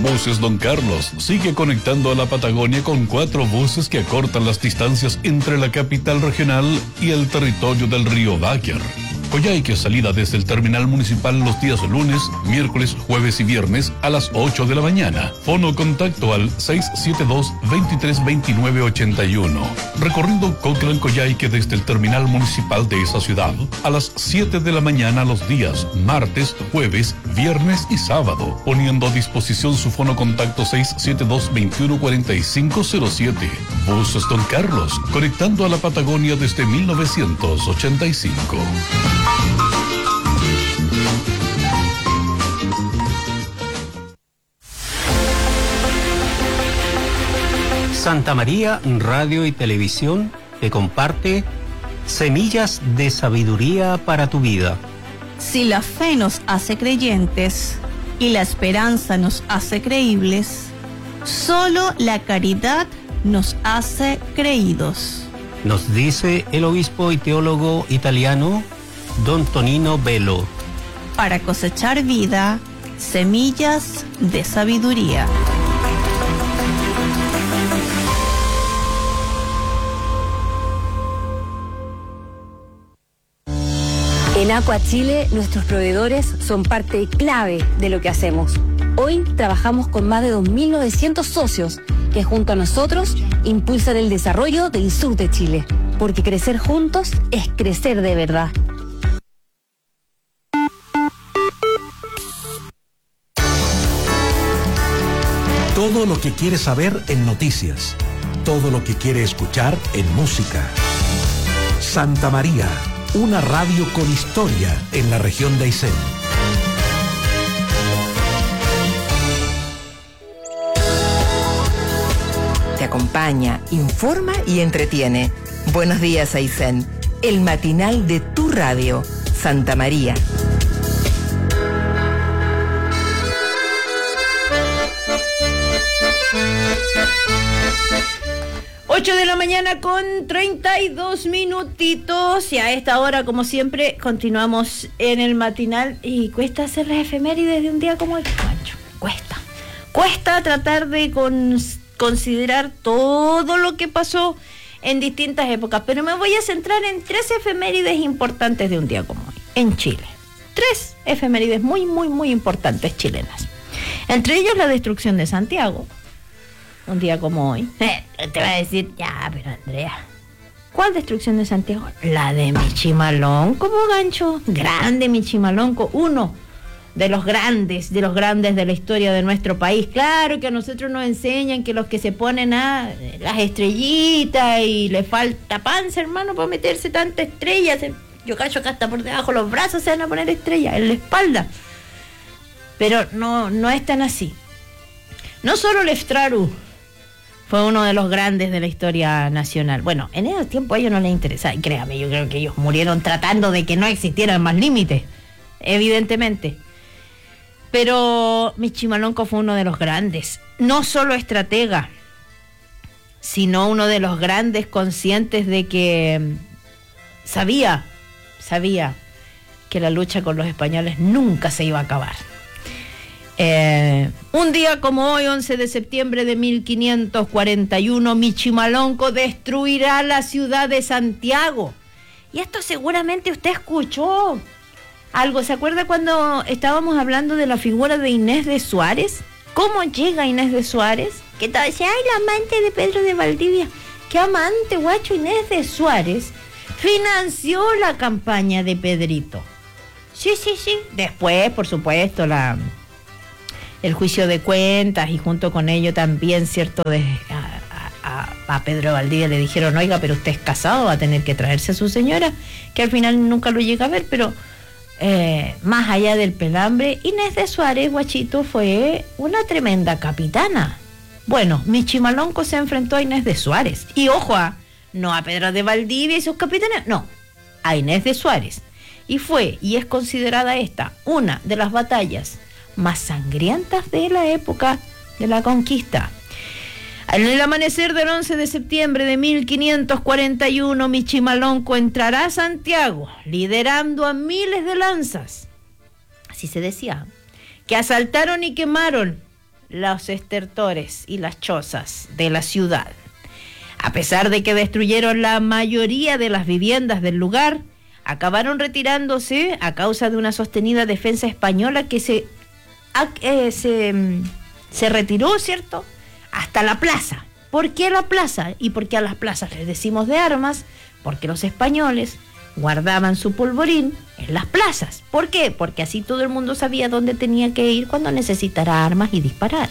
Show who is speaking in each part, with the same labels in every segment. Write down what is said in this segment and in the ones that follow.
Speaker 1: Buses Don Carlos sigue conectando a la Patagonia con 4 buses que acortan las distancias entre la capital regional y el territorio del río Báquer. Coyhaique, salida desde el terminal municipal los días lunes, miércoles, jueves y viernes a las 8 de la mañana. Fono contacto al 672-232981. Recorriendo Cochrane Coyhaique desde el terminal municipal de esa ciudad a las 7 de la mañana los días martes, jueves, viernes y sábado. Poniendo a disposición su fono contacto 672-214507. Buses Don Carlos, conectando a la Patagonia desde 1985.
Speaker 2: Santa María Radio y Televisión te comparte Semillas de Sabiduría para tu Vida.
Speaker 3: Si la fe nos hace creyentes y la esperanza nos hace creíbles, solo la caridad nos hace creídos.
Speaker 2: Nos dice el obispo y teólogo italiano Don Tonino Bello.
Speaker 3: Para cosechar vida, semillas de sabiduría.
Speaker 4: En Aqua Chile, nuestros proveedores son parte clave de lo que hacemos. Hoy trabajamos con más de 2.900 socios que junto a nosotros impulsan el desarrollo del sur de Chile, porque crecer juntos es crecer de verdad.
Speaker 5: Todo lo que quiere saber en noticias, todo lo que quiere escuchar en música. Santa María, una radio con historia en la región de Aysén.
Speaker 6: Te acompaña, informa y entretiene. Buenos días, Aysén. El matinal de tu radio, Santa María.
Speaker 7: 8 de la mañana con 32 minutitos y a esta hora, como siempre, continuamos en el matinal y cuesta hacer las efemérides de un día como el Pancho. Cuesta tratar de considerar todo lo que pasó en distintas épocas, pero me voy a centrar en 3 efemérides importantes de un día como hoy, en Chile. 3 efemérides muy, muy, muy importantes chilenas. Entre ellos la destrucción de Santiago. Un día como hoy. Te va a decir, ya, pero Andrea, ¿cuál destrucción de Santiago? La de Michimalonco, gancho. Grande Michimalonco, uno de los grandes de la historia de nuestro país. Claro que a nosotros nos enseñan que los que se ponen a las estrellitas y le falta panza, hermano, para meterse tantas estrellas. Yo cacho que hasta por debajo los brazos se van a poner estrellas, en la espalda. Pero no es tan así. No solo Leftraru fue uno de los grandes de la historia nacional. Bueno, en ese tiempo a ellos no les interesaba. Y créame, yo creo que ellos murieron tratando de que no existieran más límites, evidentemente. Pero Michimalonco fue uno de los grandes. No solo estratega, sino uno de los grandes conscientes de que sabía que la lucha con los españoles nunca se iba a acabar. Un día como hoy, 11 de septiembre de 1541, Michimalonco destruirá la ciudad de Santiago. Y esto seguramente usted escuchó algo. ¿Se acuerda cuando estábamos hablando de la figura de Inés de Suárez? ¿Cómo llega Inés de Suárez? Que tal decía, ay, la amante de Pedro de Valdivia. ¿Qué amante, guacho? Inés de Suárez financió la campaña de Pedrito. Sí. Después, por supuesto, el juicio de cuentas y junto con ello también, cierto, a Pedro de Valdivia le dijeron, oiga, pero usted es casado, va a tener que traerse a su señora, que al final nunca lo llega a ver, pero más allá del pelambre, Inés de Suárez, guachito, fue una tremenda capitana. Bueno, Michimalonco se enfrentó a Inés de Suárez, y ojo, no a Pedro de Valdivia y sus capitanes, no, a Inés de Suárez, y fue, y es considerada esta, una de las batallas más sangrientas de la época de la conquista. En el amanecer del 11 de septiembre de 1541, Michimalonco entrará a Santiago, liderando a miles de lanzas, así se decía, que asaltaron y quemaron los estertores y las chozas de la ciudad. A pesar de que destruyeron la mayoría de las viviendas del lugar, acabaron retirándose a causa de una sostenida defensa española que se retiró, ¿cierto?, hasta la plaza. ¿Por qué la plaza? ¿Y por qué a las plazas les decimos de armas? Porque los españoles guardaban su polvorín en las plazas. ¿Por qué? Porque así todo el mundo sabía dónde tenía que ir cuando necesitara armas y disparar.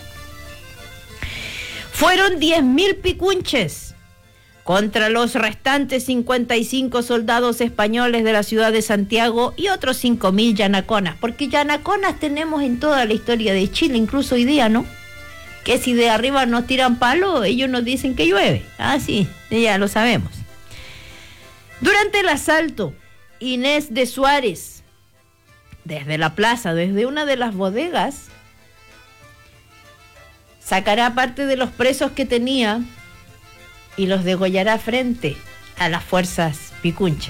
Speaker 7: Fueron 10.000 picunches contra los restantes 55 soldados españoles de la ciudad de Santiago y otros 5.000 yanaconas, porque yanaconas tenemos en toda la historia de Chile, incluso hoy día, ¿no? Que si de arriba nos tiran palo, ellos nos dicen que llueve. Ah, sí, ya lo sabemos. Durante el asalto, Inés de Suárez, desde la plaza, desde una de las bodegas, sacará parte de los presos que tenía y los degollará frente a las fuerzas picunches.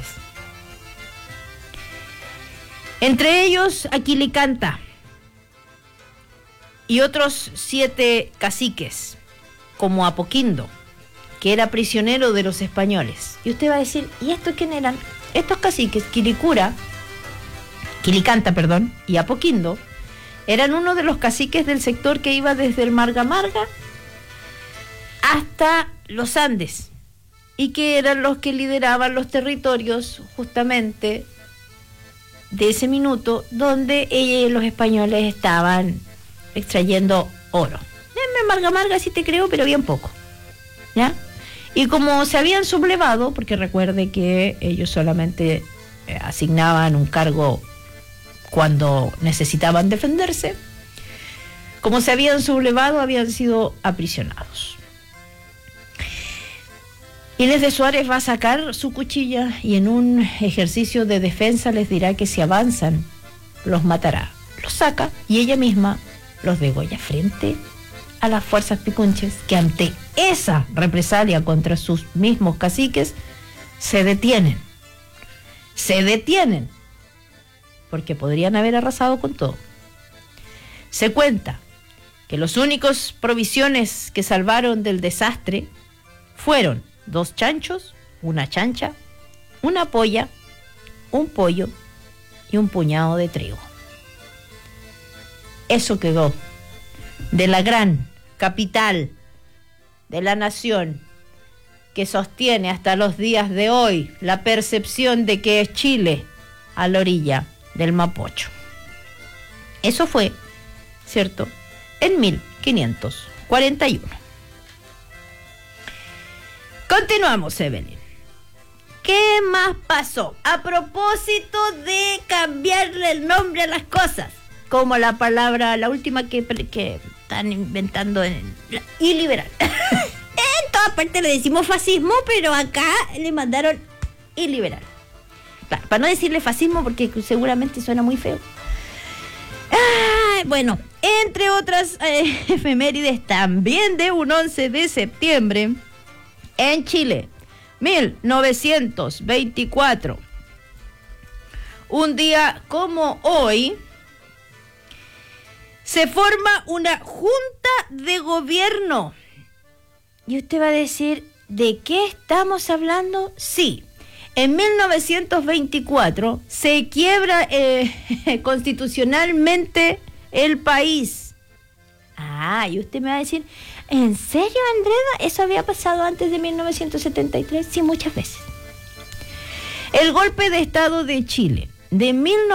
Speaker 7: Entre ellos, Aquilicanta y otros 7 caciques, como Apoquindo, que era prisionero de los españoles. Y usted va a decir, ¿y estos quién eran? Estos caciques, Quilicanta, y Apoquindo, eran uno de los caciques del sector que iba desde el Marga Marga hasta los Andes, y que eran los que lideraban los territorios justamente de ese minuto donde los españoles estaban extrayendo oro. En Marga Marga sí te creo, pero bien poco, ¿ya? Y como se habían sublevado, porque recuerde que ellos solamente asignaban un cargo cuando necesitaban defenderse, como se habían sublevado, habían sido aprisionados. Inés de Suárez va a sacar su cuchilla y en un ejercicio de defensa les dirá que si avanzan, los matará. Los saca y ella misma los degolla frente a las fuerzas picunches, que ante esa represalia contra sus mismos caciques se detienen, porque podrían haber arrasado con todo. Se cuenta que los únicos provisiones que salvaron del desastre fueron 2 chanchos, una chancha, una polla, un pollo y un puñado de trigo. Eso quedó de la gran capital de la nación, que sostiene hasta los días de hoy la percepción de que es Chile a la orilla del Mapocho. Eso fue, ¿cierto?, en 1541. Continuamos, Evelyn. ¿Qué más pasó? A propósito de cambiarle el nombre a las cosas, como la palabra, la última que están inventando iliberal. En toda parte le decimos fascismo, pero acá le mandaron iliberal. Claro, para no decirle fascismo porque seguramente suena muy feo. Bueno, entre otras efemérides también de un 11 de septiembre, en Chile, 1924, un día como hoy, se forma una junta de gobierno. Y usted va a decir, ¿de qué estamos hablando? Sí, en 1924 se quiebra constitucionalmente el país. Y usted me va a decir, ¿en serio, Andreda? ¿Eso había pasado antes de 1973? Sí, muchas veces. El golpe de Estado de Chile de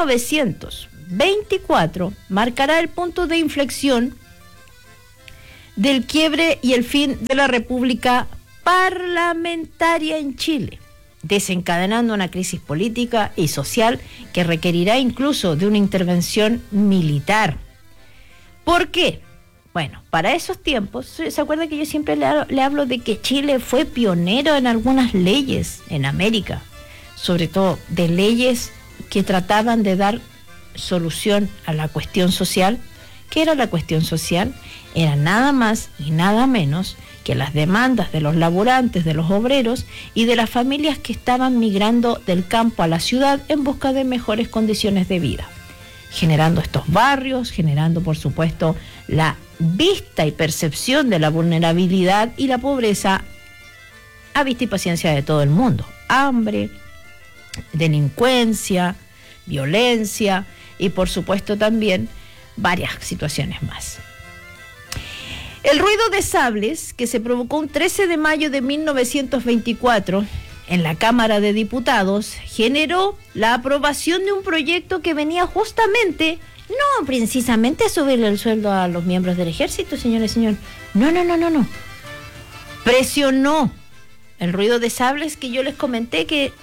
Speaker 7: 1924 marcará el punto de inflexión del quiebre y el fin de la República Parlamentaria en Chile, desencadenando una crisis política y social que requerirá incluso de una intervención militar. ¿Por qué? Bueno, para esos tiempos, ¿se acuerda que yo siempre le hablo de que Chile fue pionero en algunas leyes en América? Sobre todo de leyes que trataban de dar solución a la cuestión social. ¿Qué era la cuestión social? Era nada más y nada menos que las demandas de los laburantes, de los obreros y de las familias que estaban migrando del campo a la ciudad en busca de mejores condiciones de vida, generando estos barrios, generando por supuesto la vista y percepción de la vulnerabilidad y la pobreza a vista y paciencia de todo el mundo. Hambre, delincuencia, violencia y por supuesto también varias situaciones más. El ruido de sables que se provocó un 13 de mayo de 1924 en la Cámara de Diputados generó la aprobación de un proyecto que venía justamente, no precisamente a subirle el sueldo a los miembros del ejército, señores y señores. No. Presionó el ruido de sables que yo les comenté que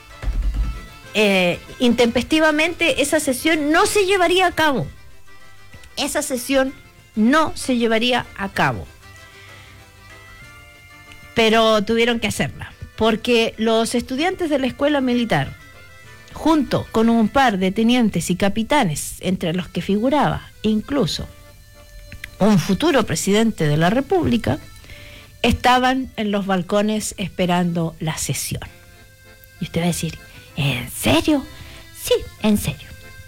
Speaker 7: intempestivamente esa sesión no se llevaría a cabo. Esa sesión no se llevaría a cabo. Pero tuvieron que hacerla, porque los estudiantes de la escuela militar, junto con un par de tenientes y capitanes, entre los que figuraba incluso un futuro presidente de la República, estaban en los balcones esperando la sesión. Y usted va a decir, ¿en serio? Sí, en serio.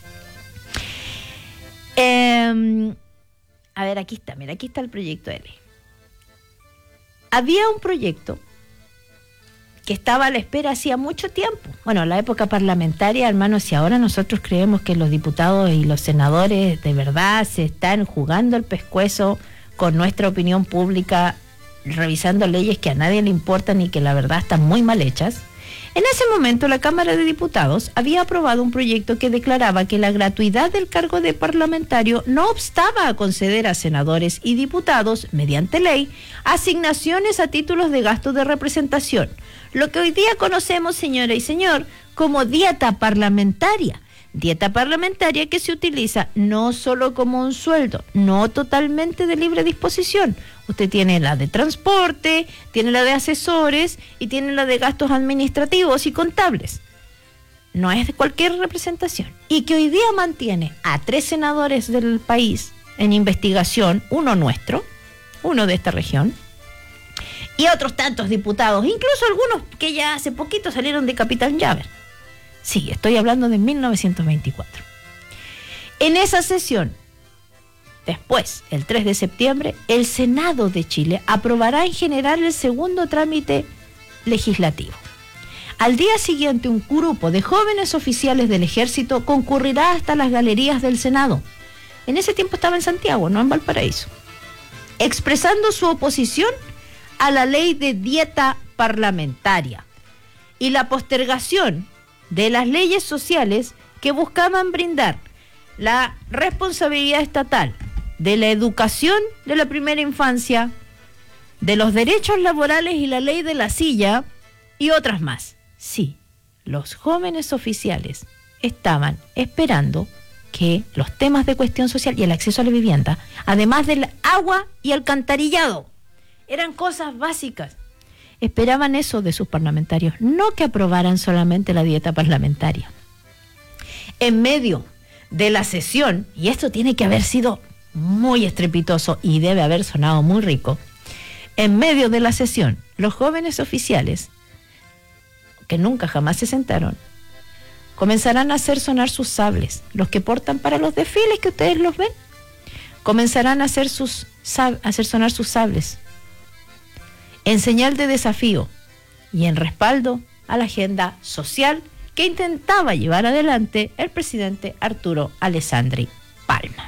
Speaker 7: A ver, aquí está, mira, aquí está el proyecto de ley. Había un proyecto que estaba a la espera hacía mucho tiempo. Bueno, la época parlamentaria, hermanos, si ahora nosotros creemos que los diputados y los senadores de verdad se están jugando el pescuezo con nuestra opinión pública, revisando leyes que a nadie le importan y que la verdad están muy mal hechas. En ese momento la Cámara de Diputados había aprobado un proyecto que declaraba que la gratuidad del cargo de parlamentario no obstaba a conceder a senadores y diputados, mediante ley, asignaciones a títulos de gasto de representación, lo que hoy día conocemos, señora y señor, como dieta parlamentaria. Dieta parlamentaria que se utiliza no solo como un sueldo, no totalmente de libre disposición. Usted tiene la de transporte, tiene la de asesores y tiene la de gastos administrativos y contables. No es de cualquier representación. Y que hoy día mantiene a 3 senadores del país en investigación, uno nuestro, uno de esta región, y otros tantos diputados, incluso algunos que ya hace poquito salieron de Capitán Llaver. Sí, estoy hablando de 1924. En esa sesión, después, el 3 de septiembre, el Senado de Chile aprobará en general el segundo trámite legislativo. Al día siguiente, un grupo de jóvenes oficiales del ejército concurrirá hasta las galerías del Senado. En ese tiempo estaba en Santiago, no en Valparaíso, expresando su oposición a la ley de dieta parlamentaria y la postergación de las leyes sociales que buscaban brindar la responsabilidad estatal de la educación de la primera infancia, de los derechos laborales y la ley de la silla y otras más. Sí, los jóvenes oficiales estaban esperando que los temas de cuestión social y el acceso a la vivienda, además del agua y alcantarillado, eran cosas básicas. Esperaban eso de sus parlamentarios, no que aprobaran solamente la dieta parlamentaria. En medio de la sesión, y esto tiene que haber sido muy estrepitoso y debe haber sonado muy rico, en medio de la sesión, los jóvenes oficiales, que nunca jamás se sentaron, comenzarán a hacer sonar sus sables, los que portan para los desfiles que ustedes los ven, comenzarán a hacer sonar sus sables, en señal de desafío y en respaldo a la agenda social que intentaba llevar adelante el presidente Arturo Alessandri Palma.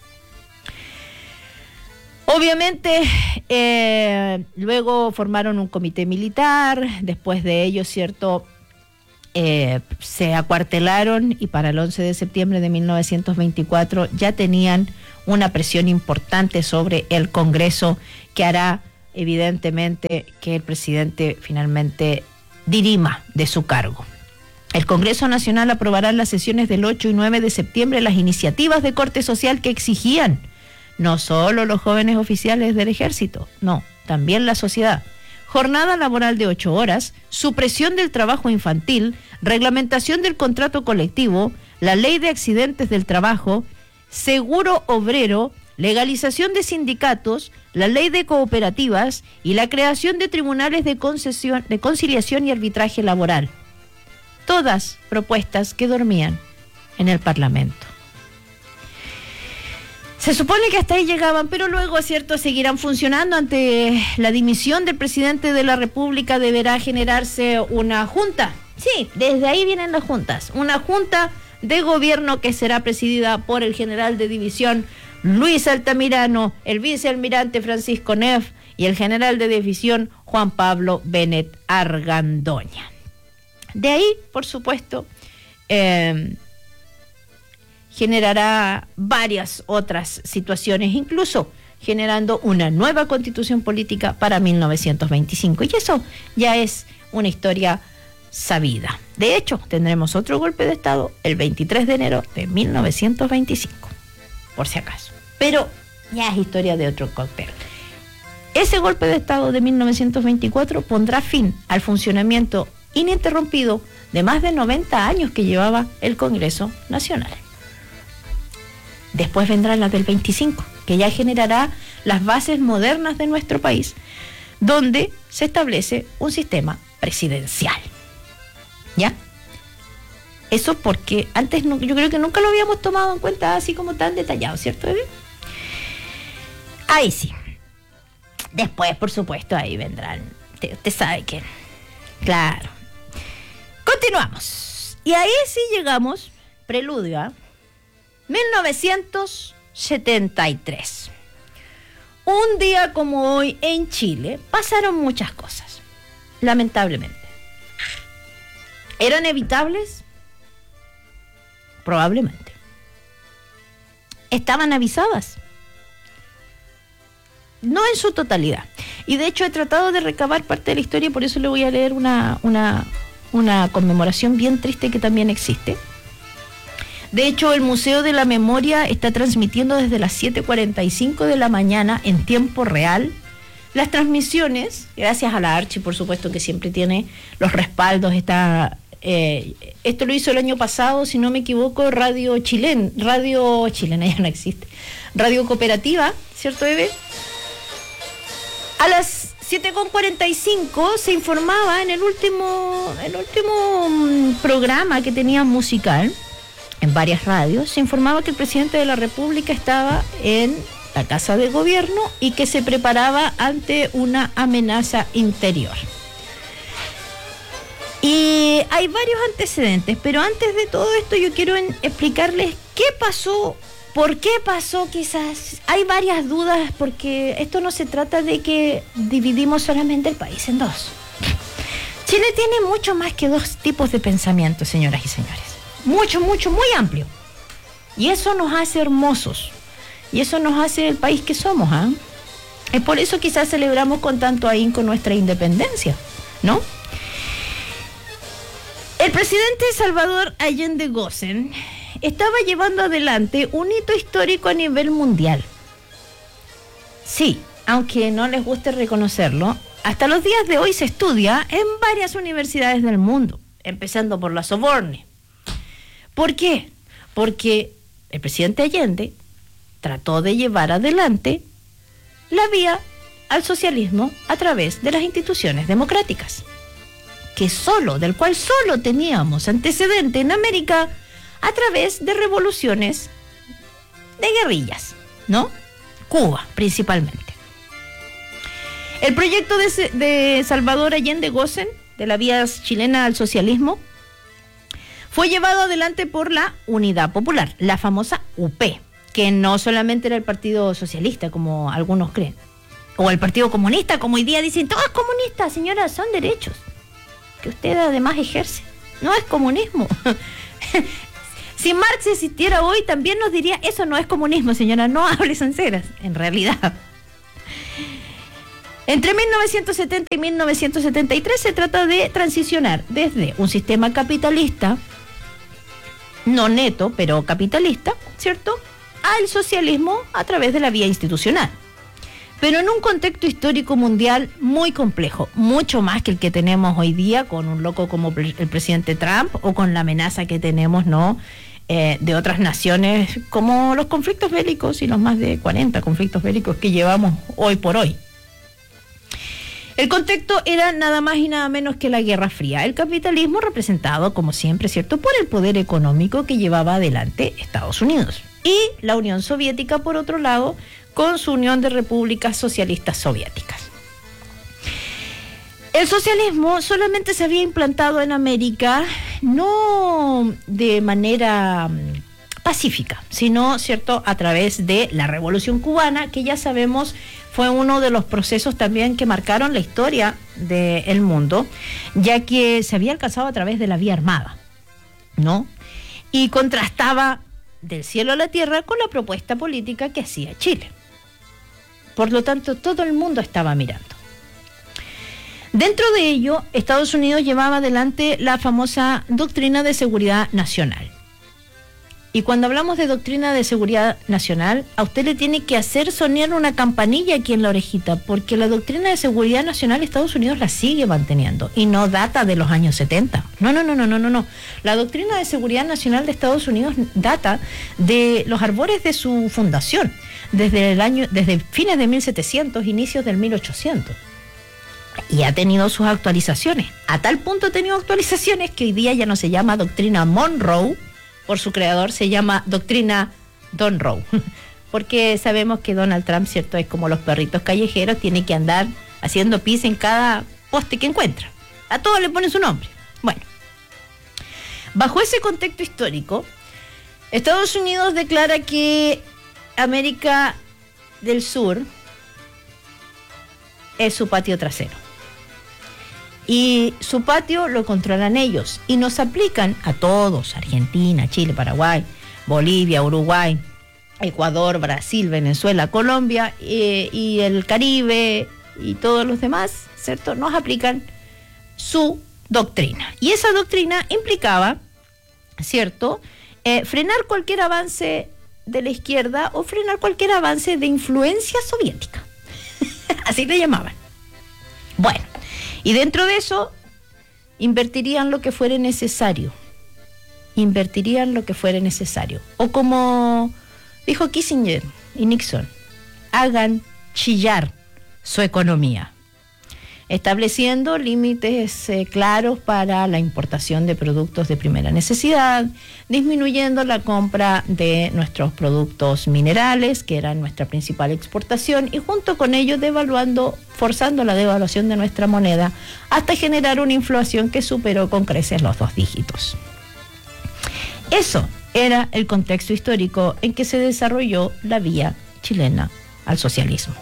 Speaker 7: Obviamente, luego formaron un comité militar, después de ello, ¿cierto?, se acuartelaron y para el 11 de septiembre de 1924 ya tenían una presión importante sobre el Congreso que hará evidentemente que el presidente finalmente dirima de su cargo. El Congreso Nacional aprobará en las sesiones del 8 y 9 de septiembre las iniciativas de corte social que exigían no solo los jóvenes oficiales del ejército, no, también la sociedad. Jornada laboral de 8 horas, supresión del trabajo infantil, reglamentación del contrato colectivo, la ley de accidentes del trabajo, seguro obrero, legalización de sindicatos, la ley de cooperativas y la creación de tribunales de conciliación y arbitraje laboral. Todas propuestas que dormían en el Parlamento. Se supone que hasta ahí llegaban, pero luego, cierto, seguirán funcionando. Ante la dimisión del presidente de la República deberá generarse una junta. Sí, desde ahí vienen las juntas. Una junta de gobierno que será presidida por el general de división Luis Altamirano, el vicealmirante Francisco Neff y el general de división Juan Pablo Benet Argandoña. De ahí, por supuesto, generará varias otras situaciones, incluso generando una nueva constitución política para 1925. Y eso ya es una historia sabida. De hecho, tendremos otro golpe de Estado el 23 de enero de 1925, por si acaso. Pero ya es historia de otro cóctel. Ese golpe de Estado de 1924 pondrá fin al funcionamiento ininterrumpido de más de 90 años que llevaba el Congreso Nacional. Después vendrá la del 25, que ya generará las bases modernas de nuestro país, donde se establece un sistema presidencial. ¿Ya? Eso porque antes no, yo creo que nunca lo habíamos tomado en cuenta así como tan detallado, ¿cierto, bebé? Ahí sí. Después, por supuesto, ahí vendrán. Usted sabe que... Claro. Continuamos. Y ahí sí llegamos, preludio, ¿eh? 1973. Un día como hoy en Chile pasaron muchas cosas, lamentablemente. ¿Eran evitables? Probablemente. ¿Estaban avisadas? No en su totalidad. Y de hecho he tratado de recabar parte de la historia, por eso le voy a leer una conmemoración bien triste que también existe. De hecho, el Museo de la Memoria está transmitiendo desde las 7:45 de la mañana en tiempo real las transmisiones, gracias a la Archi, por supuesto, que siempre tiene los respaldos. Esto lo hizo el año pasado, si no me equivoco, Radio Chilena ya no existe, Radio Cooperativa, ¿cierto, Eve? A las 7:45 se informaba en el último programa que tenía musical, en varias radios, se informaba que el presidente de la República estaba en la Casa de Gobierno y que se preparaba ante una amenaza interior. Y hay varios antecedentes, pero antes de todo esto yo quiero explicarles qué pasó, por qué pasó quizás. Hay varias dudas porque esto no se trata de que dividimos solamente el país en dos. Chile tiene mucho más que dos tipos de pensamiento, señoras y señores. Mucho, muy amplio. Y eso nos hace hermosos. Y eso nos hace el país que somos, ¿eh? Es por eso quizás celebramos con tanto ahínco nuestra independencia, ¿no? El presidente Salvador Allende Gossen estaba llevando adelante un hito histórico a nivel mundial. Sí, aunque no les guste reconocerlo, hasta los días de hoy se estudia en varias universidades del mundo, empezando por la Sorbonne. ¿Por qué? Porque el presidente Allende trató de llevar adelante la vía al socialismo a través de las instituciones democráticas, del cual solo teníamos antecedente en América a través de revoluciones de guerrillas, ¿no? Cuba, principalmente. El proyecto de Salvador Allende Gossen, de la vía chilena al socialismo, fue llevado adelante por la Unidad Popular, la famosa UP, que no solamente era el Partido Socialista, como algunos creen, o el Partido Comunista, como hoy día dicen, todos comunistas, señora, son derechos que usted además ejerce. No es comunismo. Si Marx existiera hoy, también nos diría, eso no es comunismo, señora, no hable sinceras, en realidad. Entre 1970 y 1973 se trata de transicionar desde un sistema capitalista, no neto, pero capitalista, ¿cierto?, al socialismo a través de la vía institucional. Pero en un contexto histórico mundial muy complejo, mucho más que el que tenemos hoy día con un loco como el presidente Trump o con la amenaza que tenemos, ¿no?, de otras naciones, como los conflictos bélicos y los más de 40 conflictos bélicos que llevamos hoy por hoy. El contexto era nada más y nada menos que la Guerra Fría. El capitalismo representado, como siempre, ¿cierto?, por el poder económico que llevaba adelante Estados Unidos. y la Unión Soviética, por otro lado, con su Unión de Repúblicas Socialistas Soviéticas. El socialismo solamente se había implantado en América, no de manera pacífica, sino, ¿cierto?, a través de la Revolución Cubana, que ya sabemos fue uno de los procesos también que marcaron la historia del mundo, ya que se había alcanzado a través de la vía armada, ¿no? Y contrastaba del cielo a la tierra con la propuesta política que hacía Chile. Por lo tanto, todo el mundo estaba mirando. Dentro de ello, Estados Unidos llevaba adelante la famosa Doctrina de Seguridad Nacional. Y cuando hablamos de Doctrina de Seguridad Nacional, a usted le tiene que hacer sonar una campanilla aquí en la orejita, porque la Doctrina de Seguridad Nacional Estados Unidos la sigue manteniendo y no data de los años 70. No. La Doctrina de Seguridad Nacional de Estados Unidos data de los albores de su fundación, desde fines de 1700, inicios del 1800. Y ha tenido sus actualizaciones. A tal punto ha tenido actualizaciones que hoy día ya no se llama Doctrina Monroe, por su creador, se llama Doctrina Don Rowe. Porque sabemos que Donald Trump, ¿cierto?, es como los perritos callejeros, tiene que andar haciendo pis en cada poste que encuentra. A todos le ponen su nombre. Bueno, bajo ese contexto histórico, Estados Unidos declara que América del Sur es su patio trasero. Y su patio lo controlan ellos y nos aplican a todos: Argentina, Chile, Paraguay, Bolivia, Uruguay, Ecuador, Brasil, Venezuela, Colombia y el Caribe y todos los demás, ¿cierto? Nos aplican su doctrina. Y esa doctrina implicaba, ¿cierto?, frenar cualquier avance de la izquierda o frenar cualquier avance de influencia soviética. Así le llamaban. Bueno, y dentro de eso invertirían lo que fuera necesario. O como dijo Kissinger y Nixon, hagan chillar su economía, estableciendo límites claros para la importación de productos de primera necesidad, disminuyendo la compra de nuestros productos minerales, que eran nuestra principal exportación, y junto con ello forzando la devaluación de nuestra moneda hasta generar una inflación que superó con creces los 2 dígitos. Eso era el contexto histórico en que se desarrolló la vía chilena al socialismo.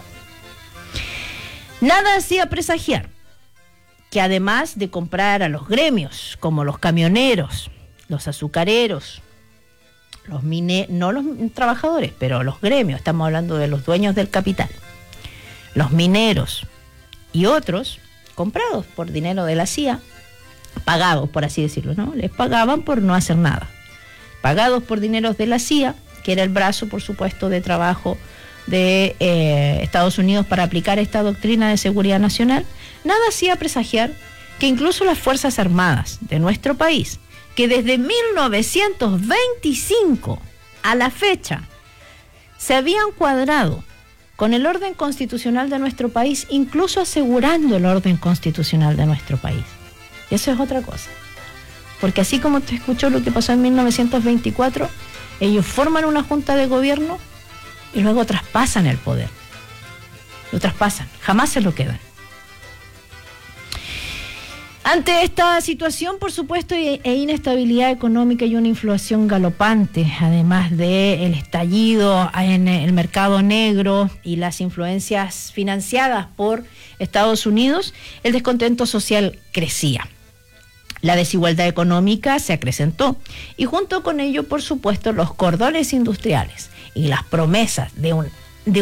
Speaker 7: Nada hacía presagiar que, además de comprar a los gremios, como los camioneros, los azucareros, no los trabajadores, pero los gremios, estamos hablando de los dueños del capital, los mineros y otros, comprados por dinero de la CIA, pagados, por así decirlo, ¿no? Les pagaban por no hacer nada. Pagados por dineros de la CIA, que era el brazo, por supuesto, de trabajo de Estados Unidos para aplicar esta doctrina de seguridad nacional, nada hacía presagiar que incluso las Fuerzas Armadas de nuestro país, que desde 1925 a la fecha se habían cuadrado con el orden constitucional de nuestro país, incluso asegurando el orden constitucional de nuestro país. Y eso es otra cosa. Porque así como te escuchó lo que pasó en 1924, ellos forman una junta de gobierno y luego traspasan el poder. Lo traspasan, jamás se lo quedan. Ante esta situación, por supuesto, e inestabilidad económica y una inflación galopante, además del estallido en el mercado negro y las influencias financiadas por Estados Unidos, el descontento social crecía. La desigualdad económica se acrecentó y junto con ello, por supuesto, los cordones industriales y las promesas de un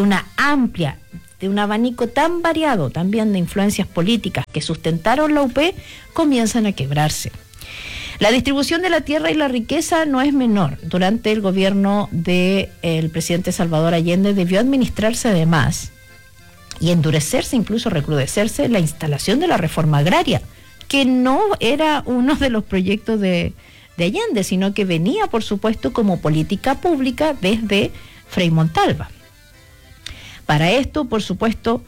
Speaker 7: abanico tan variado también de influencias políticas que sustentaron la UP comienzan a quebrarse. La distribución de la tierra y la riqueza no es menor. Durante el gobierno del presidente Salvador Allende debió administrarse además y endurecerse, incluso recrudecerse, la instalación de la reforma agraria, que no era uno de los proyectos de Allende, sino que venía, por supuesto, como política pública desde Frei Montalva. Para esto, por supuesto,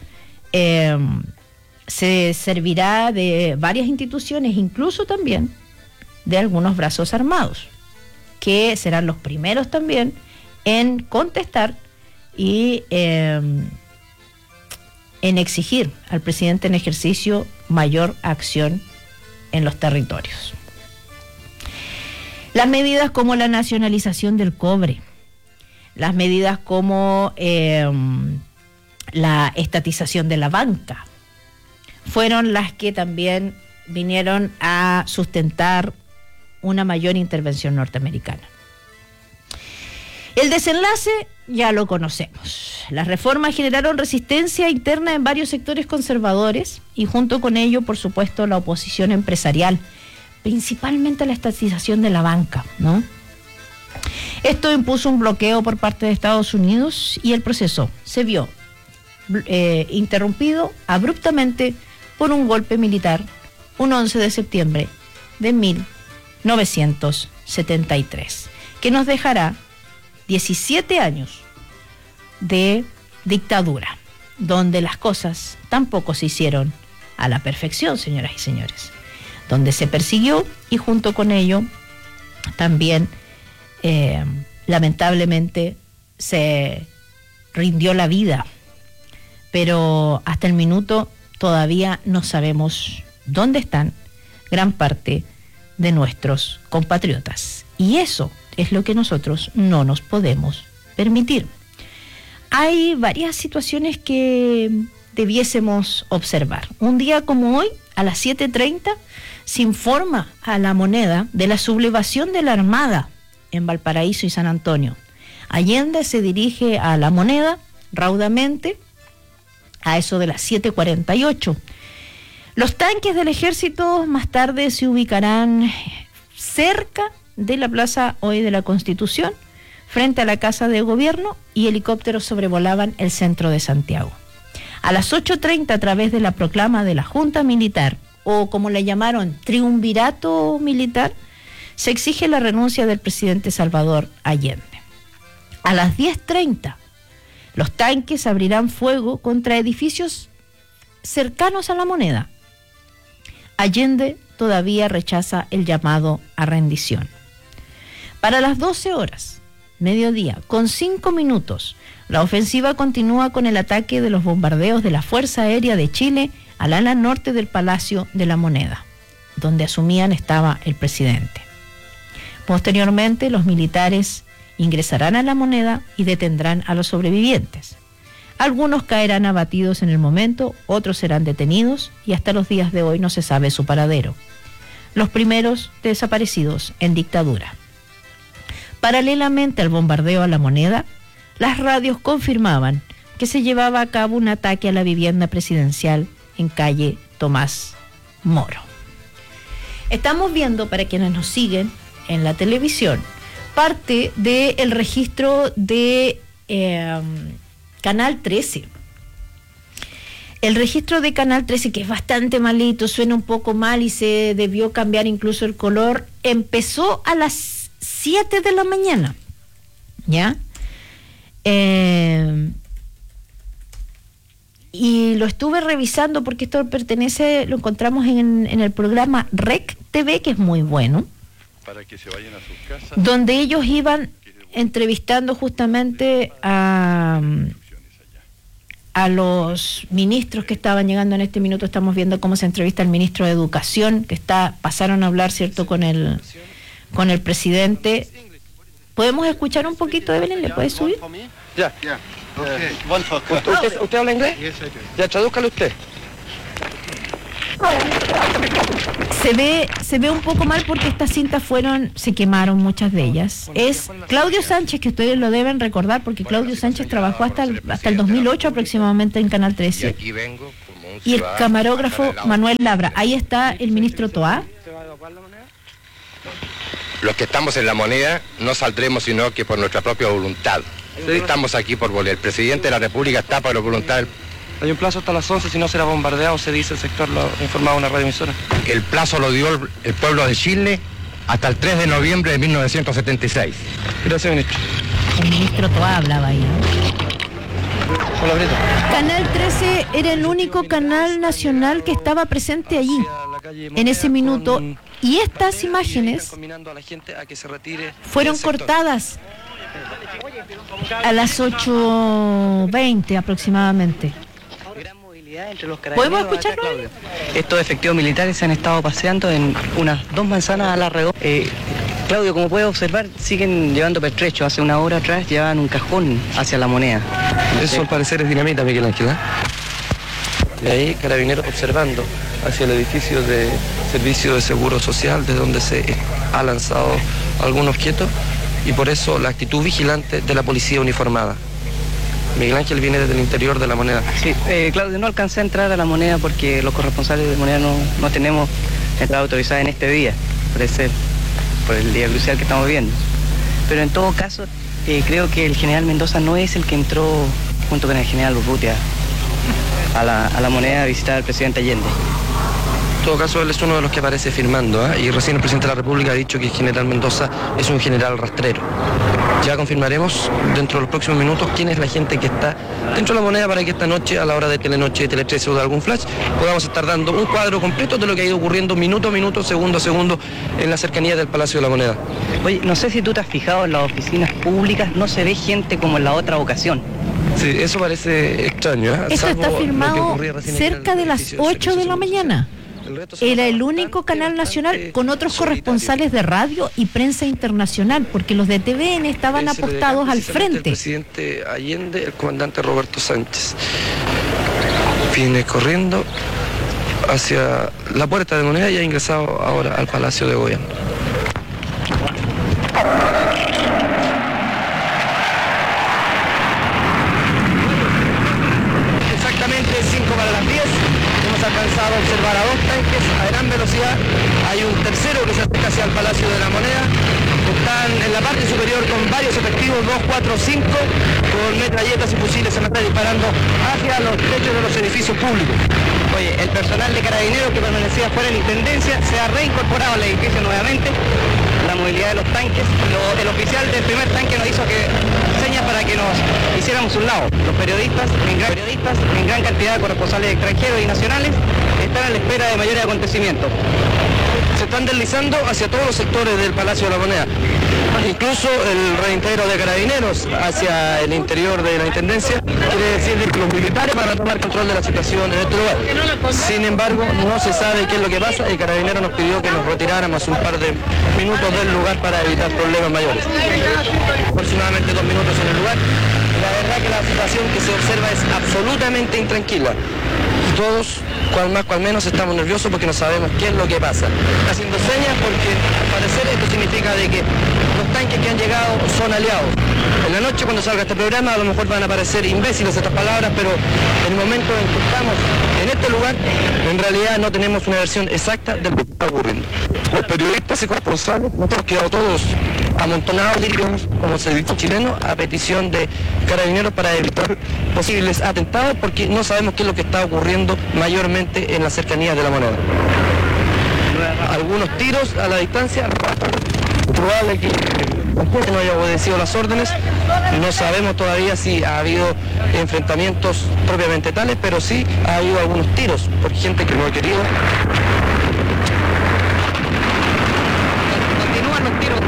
Speaker 7: se servirá de varias instituciones, incluso también de algunos brazos armados, que serán los primeros también en contestar y en exigir al presidente en ejercicio mayor acción en los territorios. Las medidas como la nacionalización del cobre, las medidas como la estatización de la banca, fueron las que también vinieron a sustentar una mayor intervención norteamericana. El desenlace ya lo conocemos. Las reformas generaron resistencia interna en varios sectores conservadores y junto con ello, por supuesto, la oposición empresarial, principalmente la estatización de la banca, ¿no? Esto impuso un bloqueo por parte de Estados Unidos y el proceso se vio interrumpido abruptamente por un golpe militar un 11 de septiembre de 1973, que nos dejará 17 años de dictadura, donde las cosas tampoco se hicieron a la perfección, señoras y señores, donde se persiguió y junto con ello también lamentablemente se rindió la vida, pero hasta el minuto todavía no sabemos dónde están gran parte de nuestros compatriotas. Y eso es lo que nosotros no nos podemos permitir. Hay varias situaciones que debiésemos observar. Un día como hoy, a las 7:30, se informa a La Moneda de la sublevación de la Armada en Valparaíso y San Antonio. Allende se dirige a La Moneda raudamente a eso de las 7:48. Los tanques del ejército más tarde se ubicarán cerca de la plaza hoy de la Constitución, frente a la Casa de Gobierno, y helicópteros sobrevolaban el centro de Santiago. A las 8:30, a través de la proclama de la Junta Militar, o como le llamaron, triunvirato militar, se exige la renuncia del presidente Salvador Allende. A las 10:30, los tanques abrirán fuego contra edificios cercanos a La Moneda. Allende todavía rechaza el llamado a rendición. Para las 12 horas, mediodía, con 5 minutos, la ofensiva continúa con el ataque de los bombardeos de la Fuerza Aérea de Chile al ala norte del Palacio de La Moneda, donde asumían estaba el presidente. Posteriormente, los militares ingresarán a La Moneda y detendrán a los sobrevivientes. Algunos caerán abatidos en el momento, otros serán detenidos y hasta los días de hoy no se sabe su paradero. Los primeros desaparecidos en dictadura. Paralelamente al bombardeo a La Moneda, las radios confirmaban que se llevaba a cabo un ataque a la vivienda presidencial en calle Tomás Moro. Estamos viendo, para quienes nos siguen en la televisión, parte del registro de Canal 13. El registro de Canal 13, que es bastante malito, suena un poco mal y se debió cambiar incluso el color, empezó a las 7 de la mañana, ¿ya? Y lo estuve revisando porque esto lo encontramos en el programa REC TV, que es muy bueno,
Speaker 8: para que se vayan a sus casas,
Speaker 7: donde ellos iban entrevistando justamente a los ministros que estaban llegando. En este minuto estamos viendo cómo se entrevista al ministro de Educación, que pasaron a hablar, ¿cierto?, con el presidente. ¿Podemos escuchar un poquito, Evelyn? ¿Le puedes subir?
Speaker 9: Ya. ¿Usted habla inglés? Ya, tradúzcalo usted.
Speaker 7: Se ve un poco mal porque estas cintas se quemaron muchas de ellas. Es Claudio Sánchez, que ustedes lo deben recordar porque Claudio Sánchez trabajó hasta el 2008 aproximadamente en Canal 13. Y el camarógrafo Manuel Labra. Ahí está el ministro Toá.
Speaker 10: Los que estamos en La Moneda no saldremos sino que por nuestra propia voluntad. Estamos aquí por voluntad. El presidente de la República está por voluntad.
Speaker 9: Hay un plazo hasta las 11, si no será bombardeado, se dice el sector, lo ha informado una radioemisora.
Speaker 10: El plazo lo dio el pueblo de Chile hasta el 3 de noviembre de 1976.
Speaker 9: Gracias, ministro.
Speaker 7: El ministro Toá hablaba ahí, ¿no?
Speaker 9: Hola, Brito.
Speaker 7: Canal 13 era el único canal nacional que estaba presente allí en ese minuto, y estas imágenes fueron cortadas A las 8:20 aproximadamente. ¿Podemos escucharlo?
Speaker 11: Estos efectivos militares se han estado paseando en unas 2 manzanas a la redonda. Claudio, como puedes observar, siguen llevando pertrechos. Hace una hora atrás llevaban un cajón hacia la moneda.
Speaker 9: Eso al parecer es dinamita, Miguel Ángel. Y ahí Carabineros observando hacia el edificio de Servicio de Seguro Social, de donde se ha lanzado algún objeto, y por eso la actitud vigilante de la policía uniformada. Miguel Ángel viene desde el interior de la moneda.
Speaker 11: Sí, Claudio, no alcancé a entrar a la moneda porque los corresponsales de moneda no tenemos entrada autorizada en este día, por el día crucial que estamos viendo. Pero en todo caso, creo que el general Mendoza no es el que entró junto con el general Urrutia a la moneda a visitar al presidente Allende.
Speaker 9: En todo caso, él es uno de los que aparece firmando, y recién el presidente de la República ha dicho que el general Mendoza es un general rastrero. Ya confirmaremos dentro de los próximos minutos quién es la gente que está dentro de la moneda para que esta noche, a la hora de Telenoche, Tele 13 o de algún flash, podamos estar dando un cuadro completo de lo que ha ido ocurriendo minuto a minuto, segundo a segundo, en la cercanía del Palacio de la Moneda.
Speaker 11: Oye, no sé si tú te has fijado en las oficinas públicas, no se ve gente como en la otra ocasión.
Speaker 9: Sí, eso parece extraño.
Speaker 7: Esto está firmado cerca de las 8 de la mañana. Era el único canal nacional con otros corresponsales de radio y prensa internacional, porque los de TVN estaban apostados al frente.
Speaker 9: El presidente Allende, el comandante Roberto Sánchez, viene corriendo hacia la puerta de moneda y ha ingresado ahora al Palacio de Gobierno.
Speaker 10: Exactamente 5 para las 10. Hemos alcanzado a observar a 2 tanques a gran velocidad. Hay un tercero que se acerca hacia el Palacio de la Moneda. Están en la parte superior con varios efectivos, 2, 4, 5, con metralletas y fusiles a metralla disparando hacia los techos de los edificios públicos. Oye, el personal de Carabineros que permanecía fuera de la Intendencia se ha reincorporado al edificio nuevamente. La movilidad de los tanques, el oficial del primer tanque nos hizo señas para que nos hiciéramos un lado. Los periodistas, en gran cantidad de corresponsales extranjeros y nacionales, están a la espera de mayores acontecimientos. Se están deslizando hacia todos los sectores del Palacio de la Moneda. Incluso el reintegro de Carabineros hacia el interior de la Intendencia quiere decir que los militares van a tomar control de la situación en este lugar. Sin embargo, no se sabe qué es lo que pasa y Carabineros nos pidió que nos retiráramos un par de minutos del lugar para evitar problemas mayores. Aproximadamente 2 minutos en el lugar. La verdad que la situación que se observa es absolutamente intranquila. Todos, cual más cual menos, estamos nerviosos porque no sabemos qué es lo que pasa. Haciendo señas porque al parecer esto significa de que los tanques que han llegado son aliados. En la noche cuando salga este programa a lo mejor van a parecer imbéciles estas palabras, pero en el momento en que estamos en este lugar, en realidad no tenemos una versión exacta de lo que está ocurriendo. Los periodistas y corresponsales nos hemos quedado todos amontonados, diríamos, como servicio chileno, a petición de Carabineros para evitar posibles atentados, porque no sabemos qué es lo que está ocurriendo mayormente en las cercanías de la moneda. Algunos tiros a la distancia, probable que no haya obedecido las órdenes, no sabemos todavía si ha habido enfrentamientos propiamente tales, pero sí ha habido algunos tiros por gente que no ha querido. Continúan los tiros.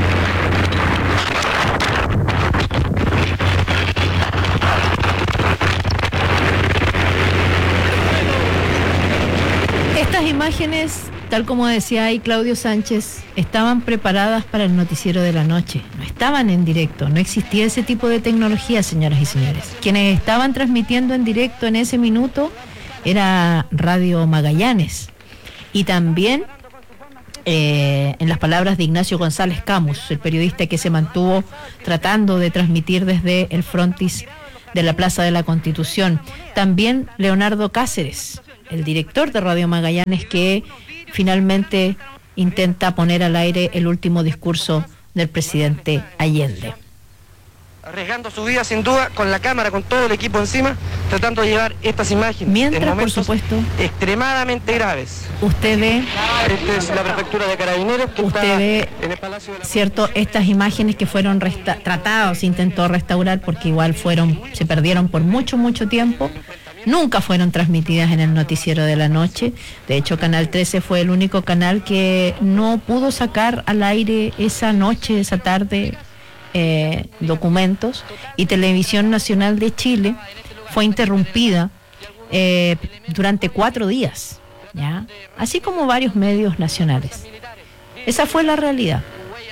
Speaker 7: Estas imágenes, tal como decía ahí Claudio Sánchez, estaban preparadas para el noticiero de la noche. No estaban en directo, no existía ese tipo de tecnología, señoras y señores. Quienes estaban transmitiendo en directo en ese minuto era Radio Magallanes. Y también, en las palabras de Ignacio González Camus, el periodista que se mantuvo tratando de transmitir desde el frontis de la Plaza de la Constitución. También Leonardo Cáceres, el director de Radio Magallanes, que finalmente intenta poner al aire el último discurso del presidente Allende.
Speaker 9: Arriesgando su vida sin duda, con la cámara, con todo el equipo encima, tratando de llevar estas imágenes.
Speaker 7: Mientras, por supuesto,
Speaker 9: extremadamente graves.
Speaker 7: Usted ve...
Speaker 9: Esta es la prefectura de Carabineros que
Speaker 7: usted
Speaker 9: está
Speaker 7: ve,
Speaker 9: en el Palacio de la...
Speaker 7: cierto, estas imágenes que fueron tratadas, se intentó restaurar porque igual se perdieron por mucho tiempo. Nunca fueron transmitidas en el noticiero de la noche. De hecho, Canal 13 fue el único canal que no pudo sacar al aire esa noche, esa tarde, documentos, y Televisión Nacional de Chile fue interrumpida durante 4 días, ¿ya? Así como varios medios nacionales. Esa fue la realidad.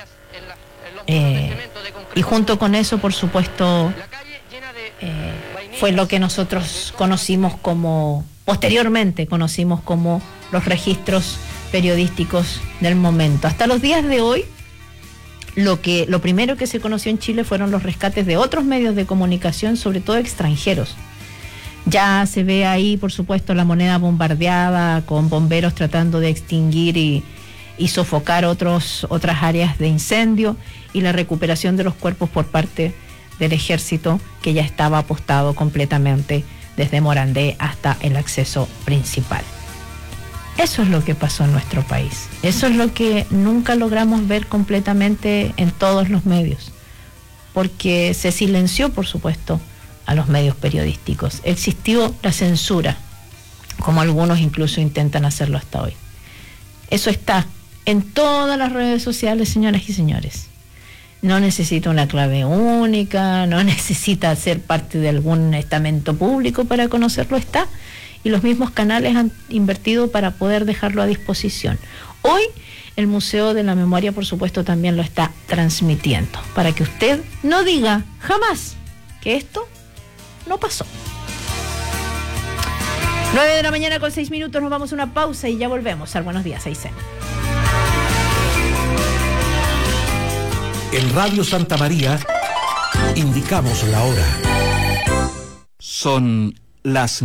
Speaker 7: Y junto con eso, por supuesto, fue lo que nosotros posteriormente conocimos como los registros periodísticos del momento. Hasta los días de hoy, lo primero que se conoció en Chile fueron los rescates de otros medios de comunicación, sobre todo extranjeros. Ya se ve ahí, por supuesto, La Moneda bombardeada, con bomberos tratando de extinguir y sofocar otras áreas de incendio, y la recuperación de los cuerpos por parte del ejército, que ya estaba apostado completamente desde Morandé hasta el acceso principal. Eso es lo que pasó en nuestro país. Eso es lo que nunca logramos ver completamente en todos los medios, porque se silenció, por supuesto, a los medios periodísticos. Existió la censura, como algunos incluso intentan hacerlo hasta hoy. Eso está en todas las redes sociales, señoras y señores. No necesita una clave única, no necesita ser parte de algún estamento público para conocerlo, está. Y los mismos canales han invertido para poder dejarlo a disposición. Hoy el Museo de la Memoria, por supuesto, también lo está transmitiendo, para que usted no diga jamás que esto no pasó. 9:06 a.m, nos vamos a una pausa y ya volvemos al Buenos Días, Aysén.
Speaker 5: En Radio Santa María indicamos la hora.
Speaker 12: Son las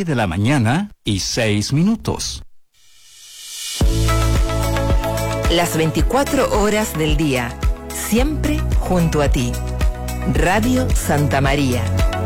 Speaker 12: 9:06 a.m.
Speaker 6: Las 24 horas del día, siempre junto a ti. Radio Santa María.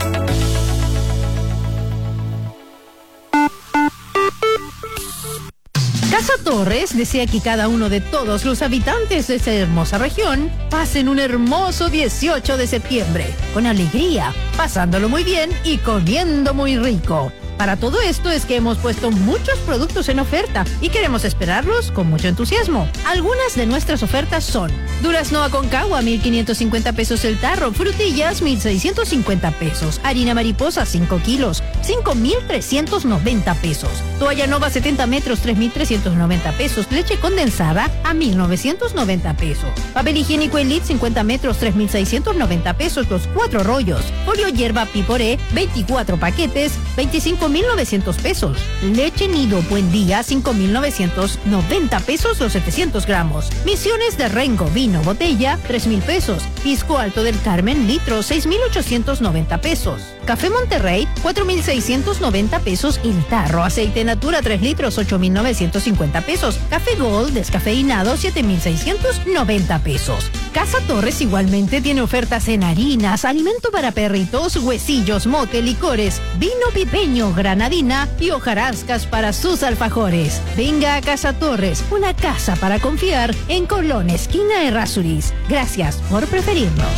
Speaker 13: Casa Torres desea que cada uno de todos los habitantes de esta hermosa región pasen un hermoso 18 de septiembre, con alegría, pasándolo muy bien y comiendo muy rico. Para todo esto es que hemos puesto muchos productos en oferta y queremos esperarlos con mucho entusiasmo. Algunas de nuestras ofertas son: durazno Aconcagua, 1.550 pesos el tarro; frutillas, 1.650 pesos; harina mariposa, 5 kilos, 5.390 pesos; toalla Nova 70 metros, 3.390 pesos; leche condensada a 1.990 pesos; papel higiénico Elite 50 metros, 3.690 pesos los 4 rollos; folio hierba Piporé, 24 paquetes, 25.900 pesos; leche Nido Buen Día, 5.990 pesos los 700 gramos; misiones de Rengo vino botella, 3.000 pesos; pisco Alto del Carmen litro, 6.890 pesos; café Monterrey, 4.690 pesos el tarro; aceite Natura 3 litros, 8.950 pesos; café Gold descafeinado, 7.690 pesos. Casa Torres igualmente tiene ofertas en harinas, alimento para perritos, huesillos, mote, licores, vino pipeño, granadina y hojarascas para sus alfajores. Venga a Casa Torres, una casa para confiar, en Colón, esquina Errázuriz. Gracias por preferirnos.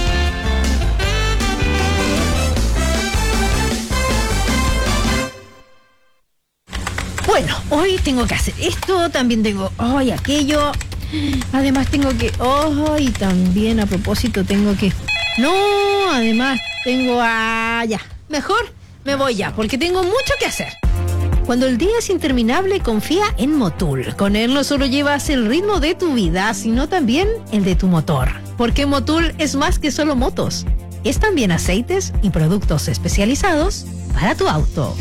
Speaker 13: Bueno, hoy tengo que hacer esto, también tengo hoy aquello, además tengo que, y también a propósito tengo que, además tengo ya, mejor me voy ya, porque tengo mucho que hacer. Cuando el día es interminable, confía en Motul. Con él no solo llevas el ritmo de tu vida, sino también el de tu motor. Porque Motul es más que solo motos. Es también aceites y productos especializados para tu auto.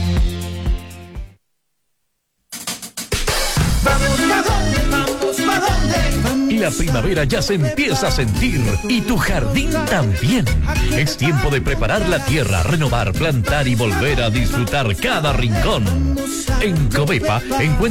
Speaker 14: La primavera ya se empieza a sentir y tu jardín también. Es tiempo de preparar la tierra, renovar, plantar y volver a disfrutar cada rincón. En Covepa encuentra